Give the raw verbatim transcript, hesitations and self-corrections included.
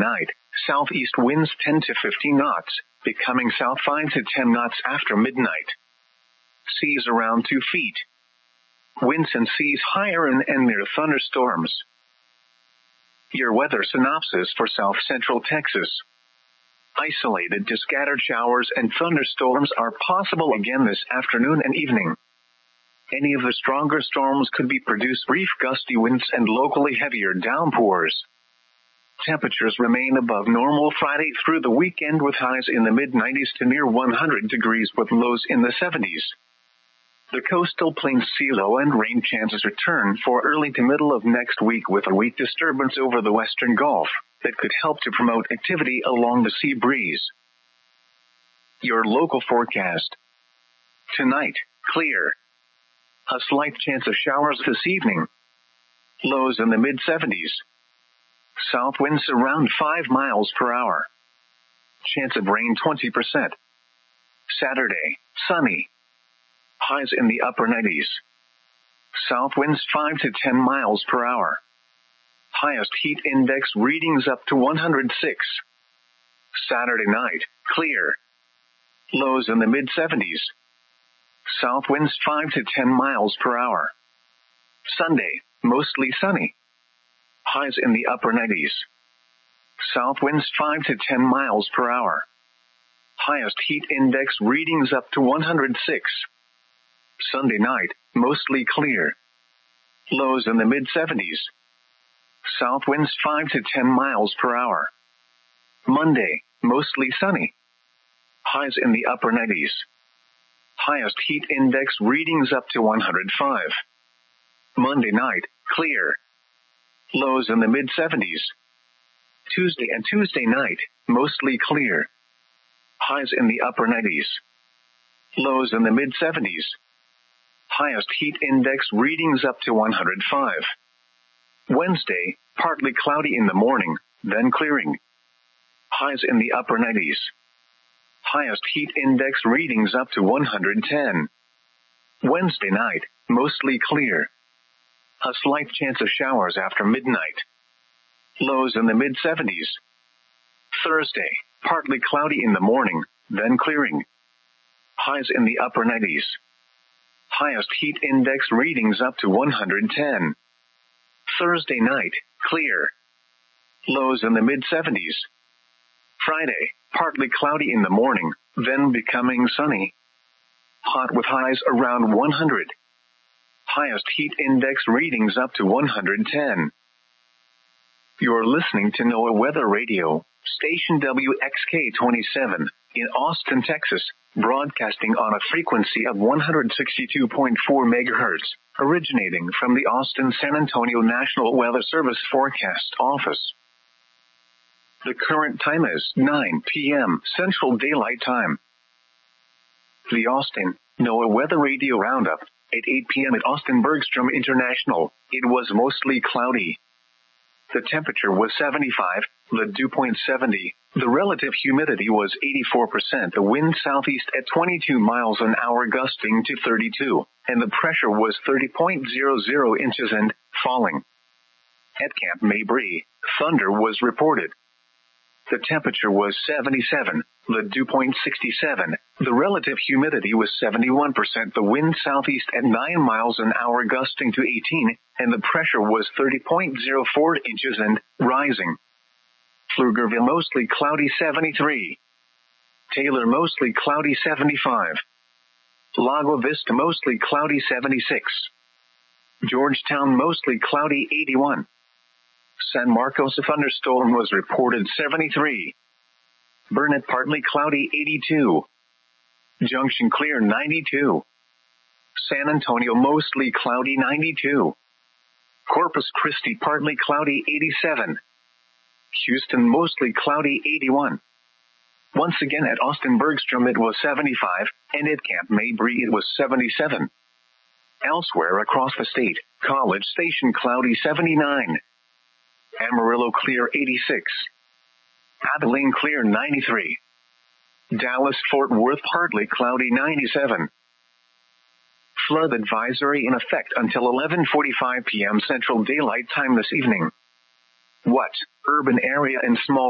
night, southeast winds ten to fifteen knots, becoming south five to ten knots after midnight. Seas around two feet. Winds and seas higher in and near thunderstorms. Your weather synopsis for south central Texas. Isolated to scattered showers and thunderstorms are possible again this afternoon and evening. Any of the stronger storms could be produce brief gusty winds and locally heavier downpours. Temperatures remain above normal Friday through the weekend with highs in the mid nineties to near one hundred degrees with lows in the seventies. The coastal plains sea low and rain chances return for early to middle of next week with a weak disturbance over the western Gulf that could help to promote activity along the sea breeze. Your local forecast. Tonight, clear. A slight chance of showers this evening. Lows in the mid seventies. South winds around five miles per hour. Chance of rain twenty percent. Saturday, sunny. Highs in the upper nineties. South winds five to ten miles per hour. Highest heat index readings up to one hundred six. Saturday night, clear. Lows in the mid seventies. South winds five to ten miles per hour. Sunday, mostly sunny. Highs in the upper nineties. South winds five to ten miles per hour. Highest heat index readings up to one hundred six. Sunday night, mostly clear. Lows in the mid seventies. South winds five to ten miles per hour. Monday, mostly sunny. Highs in the upper nineties. Highest heat index readings up to one hundred five. Monday night, clear. Lows in the mid seventies. Tuesday and Tuesday night, mostly clear. Highs in the upper nineties. Lows in the mid seventies. Highest heat index readings up to one hundred five. Wednesday, partly cloudy in the morning, then clearing. Highs in the upper nineties. Highest heat index readings up to one hundred ten. Wednesday night, mostly clear. A slight chance of showers after midnight. Lows in the mid seventies. Thursday, partly cloudy in the morning, then clearing. Highs in the upper nineties. Highest heat index readings up to one hundred ten. Thursday night, clear. Lows in the mid seventies. Friday, partly cloudy in the morning, then becoming sunny. Hot with highs around one hundred. Highest heat index readings up to one hundred ten. You're listening to NOAA Weather Radio, station W X K twenty-seven, in Austin, Texas, broadcasting on a frequency of one hundred sixty-two point four megahertz, originating from the Austin-San Antonio National Weather Service Forecast Office. The current time is nine p.m. Central Daylight Time. The Austin NOAA Weather Radio Roundup. At eight p.m. at Austin Bergstrom International, it was mostly cloudy. The temperature was seventy-five, the dew point seventy, the relative humidity was eighty-four percent, the wind southeast at twenty-two miles an hour gusting to thirty-two, and the pressure was thirty point zero zero inches and falling. At Camp Mabry, thunder was reported. The temperature was seventy-seven, the dew point sixty-seven, the relative humidity was seventy-one percent, the wind southeast at nine miles an hour gusting to eighteen, and the pressure was thirty point zero four inches and rising. Pflugerville mostly cloudy seventy-three. Taylor mostly cloudy seventy-five. Lago Vista mostly cloudy seventy-six. Georgetown mostly cloudy eighty-one. San Marcos a thunderstorm was reported seventy-three. Burnett partly cloudy eighty-two. Junction clear ninety-two. San Antonio mostly cloudy ninety-two. Corpus Christi partly cloudy eighty-seven. Houston mostly cloudy eighty-one. Once again at Austin Bergstrom it was seventy-five, and at Camp Mabry it was seventy-seven. Elsewhere across the state, College Station cloudy seventy-nine. Amarillo clear eighty-six. Abilene clear ninety-three. Dallas-Fort Worth partly cloudy ninety-seven. Flood advisory in effect until eleven forty-five p.m. Central Daylight Time this evening. What urban area and small